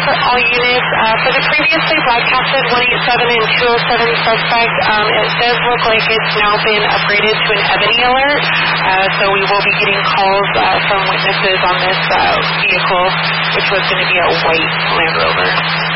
all units. For the previously broadcasted 187 and 207 suspect, it does look like it's now been upgraded to an Ebony alert. So we will be getting calls from witnesses on this vehicle, which was going to be a white Land Rover.